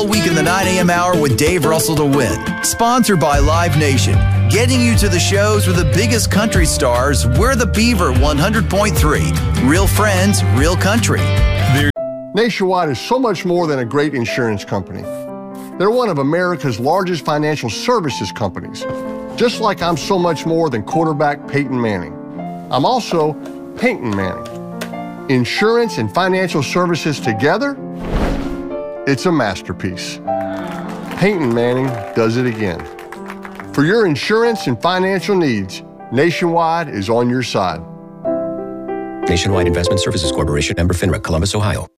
Week in the 9 a.m. hour with Dave Russell to Win. Sponsored by Live Nation. Getting you to the shows with the biggest country stars. We're the Beaver 100.3. Real friends, real country. Nationwide is so much more than a great insurance company. They're one of America's largest financial services companies. Just like I'm so much more than quarterback Peyton Manning. I'm also Peyton Manning. Insurance and financial services together? It's a masterpiece. Peyton Manning does it again. For your insurance and financial needs, Nationwide is on your side. Nationwide Investment Services Corporation, member FINRA, Columbus, Ohio.